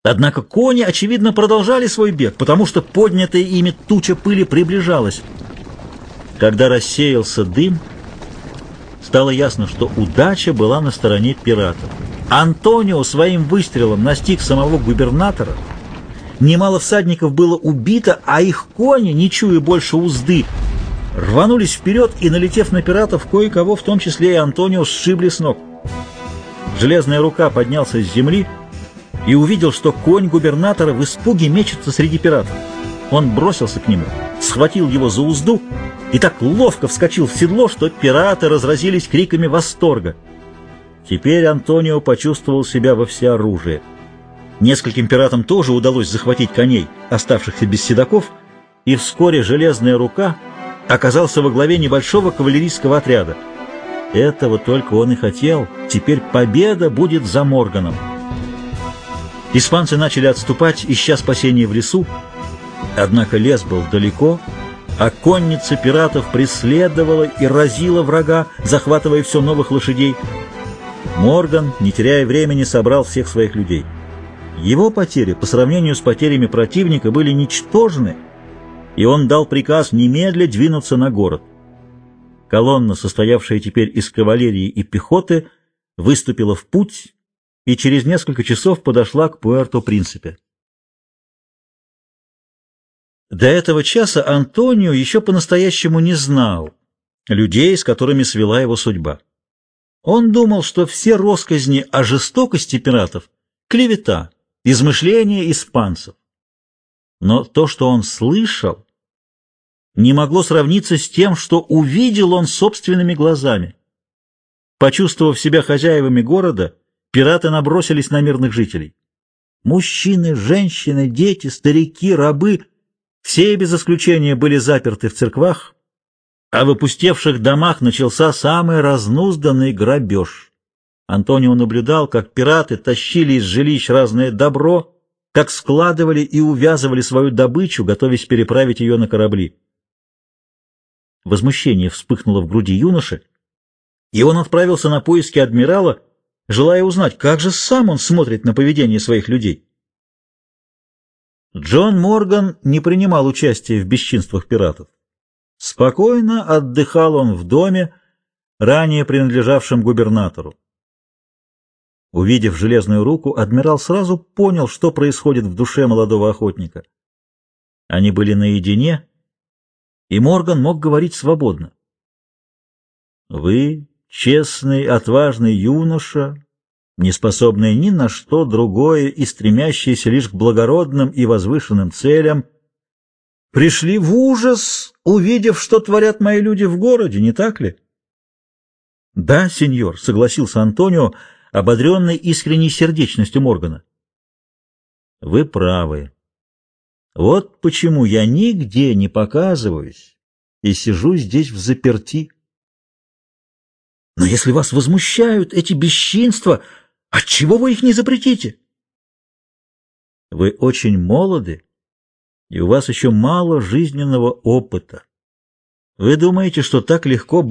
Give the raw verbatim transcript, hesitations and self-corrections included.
Однако кони, очевидно, продолжали свой бег, потому что поднятая ими туча пыли приближалась. Когда рассеялся дым, стало ясно, что удача была на стороне пиратов. Антонио своим выстрелом настиг самого губернатора. Немало всадников было убито, а их кони, не чуя больше узды, рванулись вперед и, налетев на пиратов, кое-кого, в том числе и Антонио, сшибли с ног. Железная рука поднялся с земли и увидел, что конь губернатора в испуге мечется среди пиратов. Он бросился к нему, схватил его за узду и так ловко вскочил в седло, что пираты разразились криками восторга. Теперь Антонио почувствовал себя во всеоружии. Нескольким пиратам тоже удалось захватить коней, оставшихся без седаков, и вскоре железная рука оказался во главе небольшого кавалерийского отряда. Этого только он и хотел. Теперь победа будет за Морганом. Испанцы начали отступать, ища спасения в лесу, однако лес был далеко, а конница пиратов преследовала и разила врага, захватывая все новых лошадей. Морган, не теряя времени, собрал всех своих людей. Его потери по сравнению с потерями противника были ничтожны, и он дал приказ немедля двинуться на город. Колонна, состоявшая теперь из кавалерии и пехоты, выступила в путь и через несколько часов подошла к Пуэрто-Принсипе. До этого часа Антонио еще по-настоящему не знал людей, с которыми свела его судьба. Он думал, что все россказни о жестокости пиратов — клевета, измышления испанцев. Но то, что он слышал, не могло сравниться с тем, что увидел он собственными глазами. Почувствовав себя хозяевами города, пираты набросились на мирных жителей. Мужчины, женщины, дети, старики, рабы — все без исключения были заперты в церквах, а в опустевших домах начался самый разнузданный грабеж. Антонио наблюдал, как пираты тащили из жилищ разное добро, как складывали и увязывали свою добычу, готовясь переправить ее на корабли. Возмущение вспыхнуло в груди юноши, и он отправился на поиски адмирала, желая узнать, как же сам он смотрит на поведение своих людей. Джон Морган не принимал участия в бесчинствах пиратов. Спокойно отдыхал он в доме, ранее принадлежавшем губернатору. Увидев железную руку, адмирал сразу понял, что происходит в душе молодого охотника. Они были наедине, и Морган мог говорить свободно. «Вы, честный, отважный юноша, не способный ни на что другое и стремящийся лишь к благородным и возвышенным целям, пришли в ужас, увидев, что творят мои люди в городе, не так ли?» «Да, сеньор», — согласился Антонио, ободренный искренней сердечностью Моргана. «Вы правы. Вот почему я нигде не показываюсь и сижу здесь взаперти. Но если вас возмущают эти бесчинства, отчего вы их не запретите? Вы очень молоды, и у вас еще мало жизненного опыта. Вы думаете, что так легко